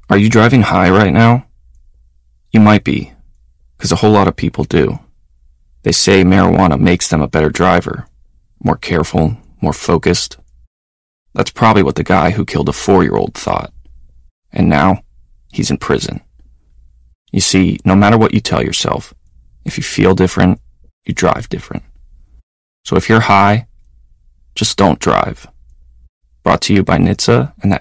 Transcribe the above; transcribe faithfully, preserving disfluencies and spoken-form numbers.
Are you driving high right now? You might be, because a whole lot of people do. They say marijuana makes them a better driver, more careful, more focused. That's probably what the guy who killed a four-year-old thought. And now, he's in prison. You see, no matter what you tell yourself, if you feel different, you drive different. So if you're high, just don't drive. Brought to you by N H T S A and the